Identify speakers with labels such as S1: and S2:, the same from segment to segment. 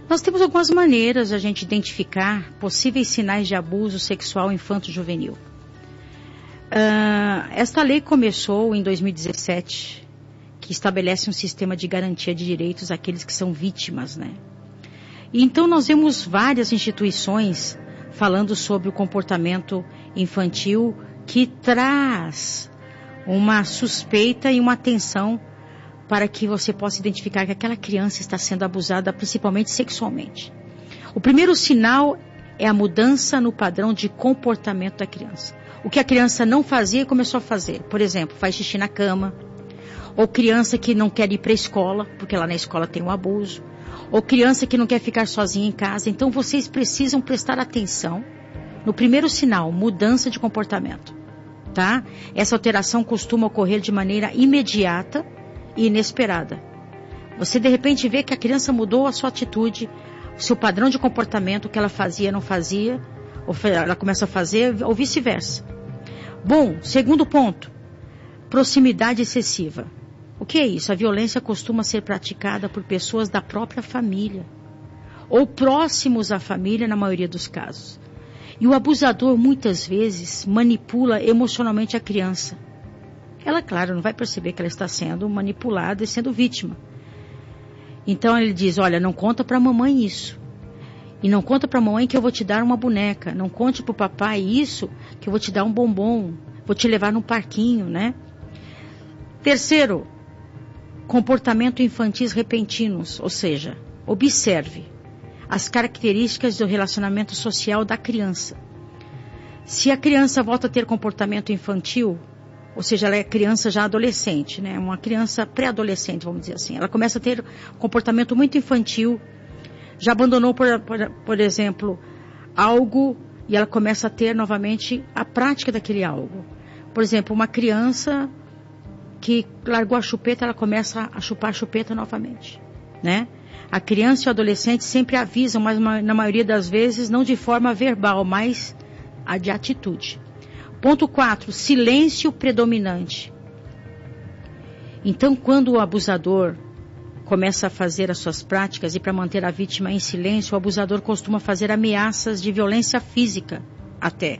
S1: Nós temos algumas maneiras de a gente identificar possíveis sinais de abuso sexual infanto-juvenil. Esta lei começou em 2017, que estabelece um sistema de garantia de direitos àqueles que são vítimas, né? E então nós vemos várias instituições falando sobre o comportamento infantil que traz uma suspeita e uma atenção para que você possa identificar que aquela criança está sendo abusada, principalmente sexualmente. O primeiro sinal é a mudança no padrão de comportamento da criança. O que a criança não fazia começou a fazer. Por exemplo, faz xixi na cama. Ou criança que não quer ir para a escola, porque lá na escola tem um abuso. Ou criança que não quer ficar sozinha em casa. Então vocês precisam prestar atenção no primeiro sinal, mudança de comportamento. Tá? Essa alteração costuma ocorrer de maneira imediata e inesperada. Você de repente vê que a criança mudou a sua atitude, o seu padrão de comportamento, o que ela fazia, não fazia, ou ela começa a fazer, ou vice-versa. Bom, segundo ponto, proximidade excessiva. O que é isso? A violência costuma ser praticada por pessoas da própria família, ou próximos à família na maioria dos casos. E o abusador muitas vezes manipula emocionalmente a criança. Ela, claro, não vai perceber que ela está sendo manipulada e sendo vítima. Então ele diz, olha, não conta para a mamãe isso. E não conta para a mamãe que eu vou te dar uma boneca. Não conte para o papai isso, que eu vou te dar um bombom. Vou te levar num parquinho, né? Terceiro, comportamento infantis repentinos. Ou seja, observe as características do relacionamento social da criança. Se a criança volta a ter comportamento infantil, ou seja, ela é criança já adolescente, né? Uma criança pré-adolescente, vamos dizer assim. Ela começa a ter comportamento muito infantil, já abandonou, por exemplo, algo e ela começa a ter novamente a prática daquele algo. Por exemplo, uma criança que largou a chupeta, ela começa a chupar a chupeta novamente, né? A criança e o adolescente sempre avisam, mas na maioria das vezes não de forma verbal, mas de atitude. Ponto 4, silêncio predominante. Então, quando o abusador começa a fazer as suas práticas e para manter a vítima em silêncio, o abusador costuma fazer ameaças de violência física até.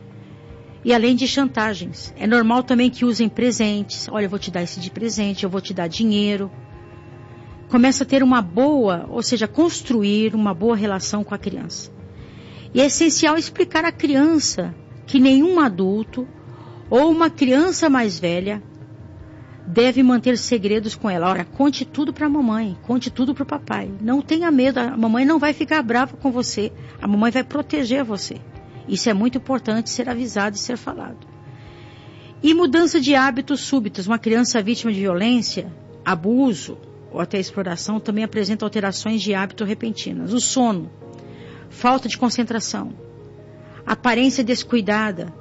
S1: E além de chantagens. É normal também que usem presentes. Olha, eu vou te dar esse de presente, eu vou te dar dinheiro. Começa a ter uma boa, ou seja, construir uma boa relação com a criança. E é essencial explicar à criança que nenhum adulto ou uma criança mais velha deve manter segredos com ela. Ora, conte tudo para a mamãe, conte tudo para o papai. Não tenha medo, a mamãe não vai ficar brava com você. A mamãe vai proteger você. Isso é muito importante ser avisado e ser falado. E mudança de hábitos súbitos. Uma criança vítima de violência, abuso ou até exploração também apresenta alterações de hábito repentinas. O sono, falta de concentração, aparência descuidada,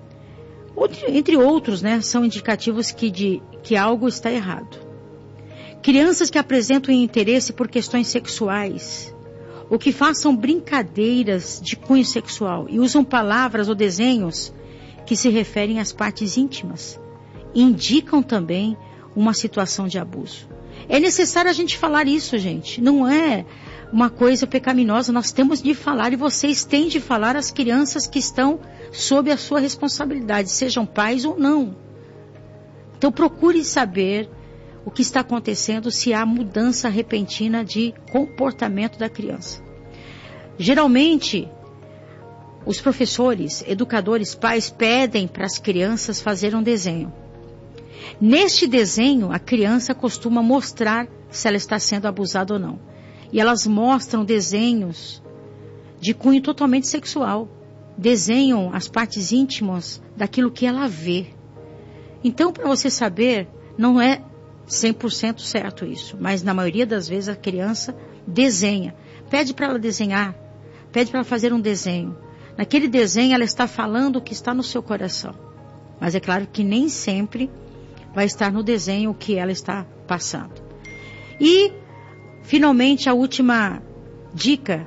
S1: entre outros, né, são indicativos que algo está errado. Crianças que apresentam interesse por questões sexuais, ou que façam brincadeiras de cunho sexual e usam palavras ou desenhos que se referem às partes íntimas, indicam também uma situação de abuso. É necessário a gente falar isso, gente. Não é uma coisa pecaminosa, nós temos de falar e vocês têm de falar às crianças que estão sob a sua responsabilidade, sejam pais ou não. Então procure saber o que está acontecendo, se há mudança repentina de comportamento da criança. Geralmente, os professores, educadores, pais pedem para as crianças fazerem um desenho. Neste desenho, a criança costuma mostrar se ela está sendo abusada ou não. E elas mostram desenhos de cunho totalmente sexual. Desenham as partes íntimas daquilo que ela vê. Então, para você saber, não é 100% certo isso. Mas na maioria das vezes a criança desenha. Pede para ela desenhar. Pede para ela fazer um desenho. Naquele desenho ela está falando o que está no seu coração. Mas é claro que nem sempre vai estar no desenho o que ela está passando. E, finalmente, a última dica.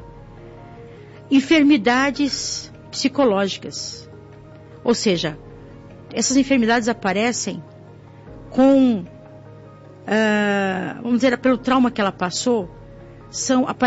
S1: Enfermidades psicológicas. Ou seja, essas enfermidades aparecem com, vamos dizer, pelo trauma que ela passou,